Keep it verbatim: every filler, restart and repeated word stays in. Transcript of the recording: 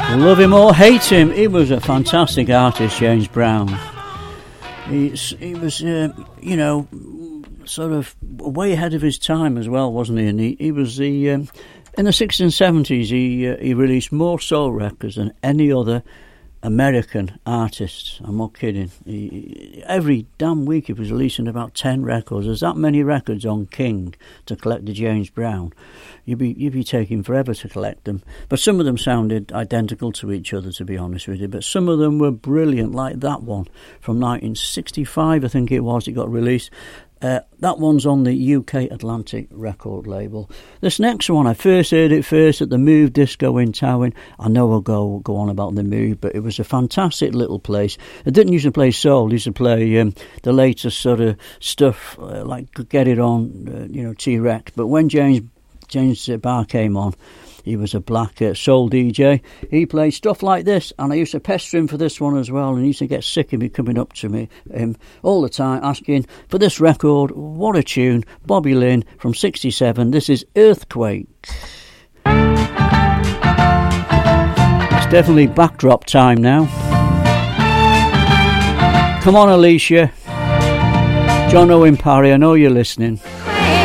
Love him or hate him, he was a fantastic artist, James Brown. He's, he was, uh, you know, sort of way ahead of his time as well, wasn't he? And he, he was the, um, in the sixties and seventies, he, uh, he released more soul records than any other American artist. I'm not kidding. He, every damn week he was releasing about ten records. There's that many records on King to collect the James Brown. You'd be you'd be taking forever to collect them. But some of them sounded identical to each other, to be honest with you. But some of them were brilliant, like that one from nineteen sixty-five, I think it was. It got released. Uh, that one's on the U K Atlantic record label. This next one, I first heard it first at the Move Disco in Towing. I know I'll go go on about the Move, but it was a fantastic little place. It didn't used to play soul. It used to play um, the latest sort of stuff, uh, like Get It On, uh, you know, T-Rex. But when James James Barr came on, he was a black uh, soul D J. He played stuff like this, and I used to pester him for this one as well, and he used to get sick of me coming up to me him all the time asking for this record. What a tune. Bobby Lynn from sixty-seven. This is Earthquake. It's definitely backdrop time now. Come on, Alicia. John Owen Parry, I know you're listening.